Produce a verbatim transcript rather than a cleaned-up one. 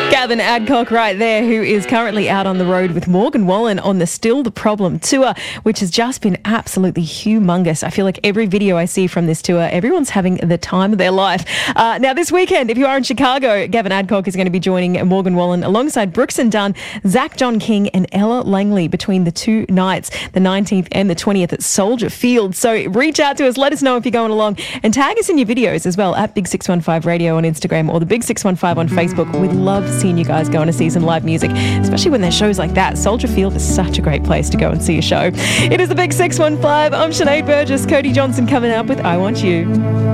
Gavin Adcock right there, who is currently out on the road with Morgan Wallen on the Still the Problem tour, which has just been absolutely humongous. I feel like every video I see from this tour, everyone's having the time of their life. Uh, now, this weekend, if you are in Chicago, Gavin Adcock is going to be joining Morgan Wallen alongside Brooks and Dunn, Zach John King and Ella Langley between the two nights, the nineteenth and the twentieth at Soldier Field. So reach out to us, let us know if you're going along, and tag us in your videos as well at Big six one five Radio on Instagram or the Big six one five on Facebook. We'd love seeing you guys go and see some live music, especially when there's shows like that. Soldier Field is such a great place to go and see a show. It is the Big six one five. I'm Sinead Burgess. Cody Johnson coming up with I Want You.